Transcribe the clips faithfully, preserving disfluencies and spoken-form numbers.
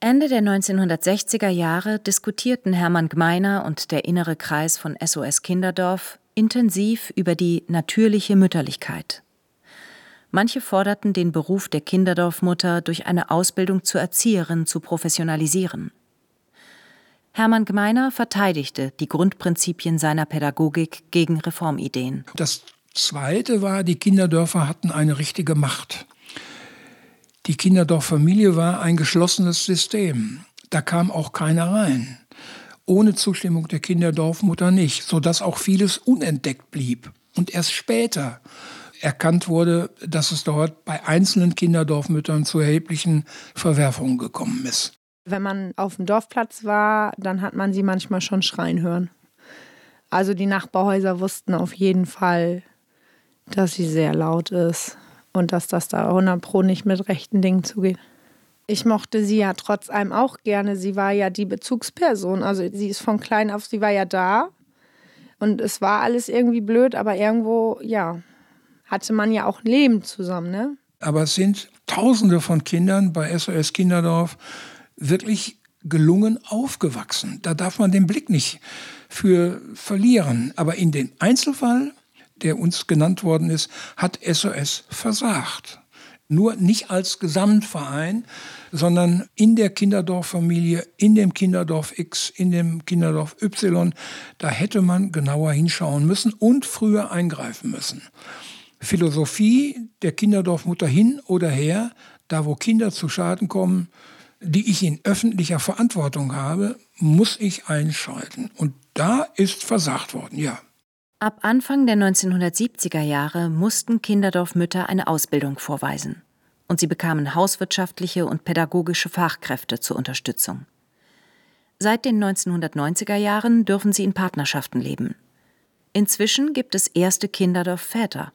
Ende der neunzehnhundertsechziger Jahre diskutierten Hermann Gmeiner und der innere Kreis von S O S Kinderdorf intensiv über die natürliche Mütterlichkeit. Manche forderten, den Beruf der Kinderdorfmutter durch eine Ausbildung zur Erzieherin zu professionalisieren. Hermann Gmeiner verteidigte die Grundprinzipien seiner Pädagogik gegen Reformideen. Das Zweite war, die Kinderdörfer hatten eine richtige Macht. Die Kinderdorffamilie war ein geschlossenes System. Da kam auch keiner rein. Ohne Zustimmung der Kinderdorfmutter nicht, sodass auch vieles unentdeckt blieb. Und erst später erkannt wurde, dass es dort bei einzelnen Kinderdorfmüttern zu erheblichen Verwerfungen gekommen ist. Wenn man auf dem Dorfplatz war, dann hat man sie manchmal schon schreien hören. Also die Nachbarhäuser wussten auf jeden Fall, dass sie sehr laut ist. Und dass das da hundert Pro nicht mit rechten Dingen zugeht. Ich mochte sie ja trotz allem auch gerne. Sie war ja die Bezugsperson. Also sie ist von klein auf, sie war ja da. Und es war alles irgendwie blöd, aber irgendwo, ja, hatte man ja auch ein Leben zusammen, ne? Aber es sind Tausende von Kindern bei S O S Kinderdorf wirklich gelungen aufgewachsen. Da darf man den Blick nicht für verlieren. Aber in dem Einzelfall, der uns genannt worden ist, hat S O S versagt. Nur nicht als Gesamtverein, sondern in der Kinderdorffamilie, in dem Kinderdorf X, in dem Kinderdorf Y. Da hätte man genauer hinschauen müssen und früher eingreifen müssen. Philosophie der Kinderdorfmutter hin oder her, da wo Kinder zu Schaden kommen, die ich in öffentlicher Verantwortung habe, muss ich einschalten. Und da ist versagt worden, ja. Ab Anfang der neunzehnhundertsiebziger Jahre mussten Kinderdorfmütter eine Ausbildung vorweisen. Und sie bekamen hauswirtschaftliche und pädagogische Fachkräfte zur Unterstützung. Seit den neunzehnhundertneunziger Jahren dürfen sie in Partnerschaften leben. Inzwischen gibt es erste Kinderdorfväter.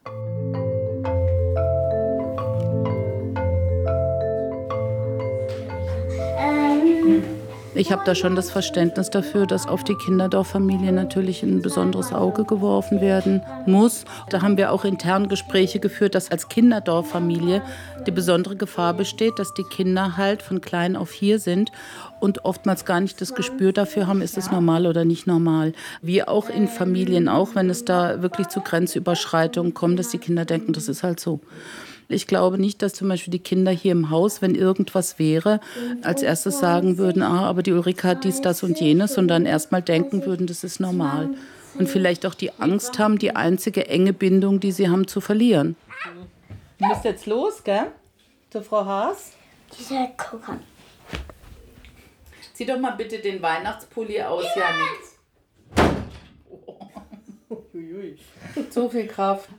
Ich habe da schon das Verständnis dafür, dass auf die Kinderdorffamilie natürlich ein besonderes Auge geworfen werden muss. Da haben wir auch intern Gespräche geführt, dass als Kinderdorffamilie die besondere Gefahr besteht, dass die Kinder halt von klein auf hier sind und oftmals gar nicht das Gespür dafür haben, ist es normal oder nicht normal. Wie auch in Familien, auch wenn es da wirklich zu Grenzüberschreitungen kommt, dass die Kinder denken, das ist halt so. Ich glaube nicht, dass zum Beispiel die Kinder hier im Haus, wenn irgendwas wäre, als erstes sagen würden, ah, aber die Ulrike hat dies, das und jenes, sondern erstmal denken würden, das ist normal. Und vielleicht auch die Angst haben, die einzige enge Bindung, die sie haben, zu verlieren. Du musst jetzt los, gell? Zur Frau Haas? Dieser gucken. Zieh doch mal bitte den Weihnachtspulli aus, Janik. Oh. So viel Kraft.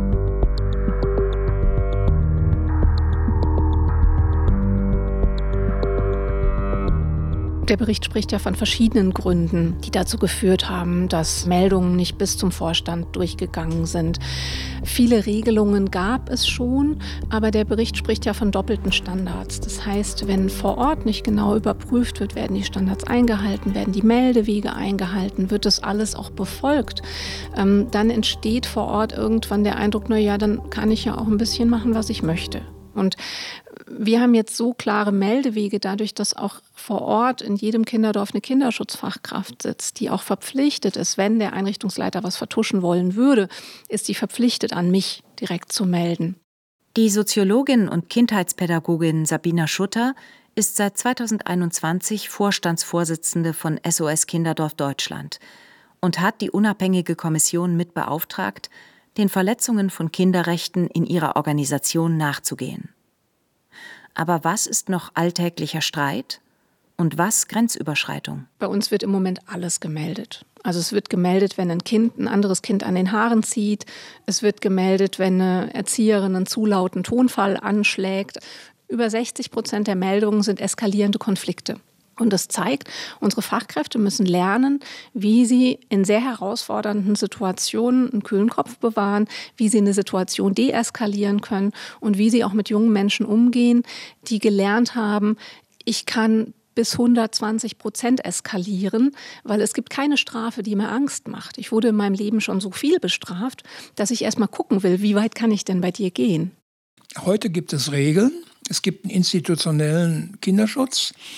Der Bericht spricht ja von verschiedenen Gründen, die dazu geführt haben, dass Meldungen nicht bis zum Vorstand durchgegangen sind. Viele Regelungen gab es schon, aber der Bericht spricht ja von doppelten Standards. Das heißt, wenn vor Ort nicht genau überprüft wird, werden die Standards eingehalten, werden die Meldewege eingehalten, wird das alles auch befolgt, ähm, dann entsteht vor Ort irgendwann der Eindruck, na ja, dann kann ich ja auch ein bisschen machen, was ich möchte. Und wir haben jetzt so klare Meldewege, dadurch, dass auch vor Ort in jedem Kinderdorf eine Kinderschutzfachkraft sitzt, die auch verpflichtet ist, wenn der Einrichtungsleiter was vertuschen wollen würde, ist sie verpflichtet, an mich direkt zu melden. Die Soziologin und Kindheitspädagogin Sabina Schutter ist seit zweitausendeinundzwanzig Vorstandsvorsitzende von S O S Kinderdorf Deutschland und hat die unabhängige Kommission mit beauftragt, den Verletzungen von Kinderrechten in ihrer Organisation nachzugehen. Aber was ist noch alltäglicher Streit und was Grenzüberschreitung? Bei uns wird im Moment alles gemeldet. Also es wird gemeldet, wenn ein Kind ein anderes Kind an den Haaren zieht. Es wird gemeldet, wenn eine Erzieherin einen zu lauten Tonfall anschlägt. Über sechzig Prozent der Meldungen sind eskalierende Konflikte. Und das zeigt, unsere Fachkräfte müssen lernen, wie sie in sehr herausfordernden Situationen einen kühlen Kopf bewahren, wie sie eine Situation deeskalieren können und wie sie auch mit jungen Menschen umgehen, die gelernt haben, ich kann bis hundertzwanzig Prozent eskalieren, weil es gibt keine Strafe, die mir Angst macht. Ich wurde in meinem Leben schon so viel bestraft, dass ich erst mal gucken will, wie weit kann ich denn bei dir gehen? Heute gibt es Regeln. Es gibt einen institutionellen Kinderschutz.